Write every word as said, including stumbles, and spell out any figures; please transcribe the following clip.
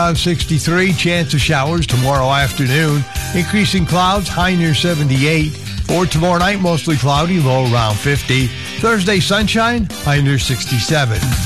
around sixty-three. Chance of showers tomorrow afternoon. Increasing clouds, high near seventy-eight. For tomorrow night, mostly cloudy, low around fifty. Thursday, sunshine, high near sixty-seven.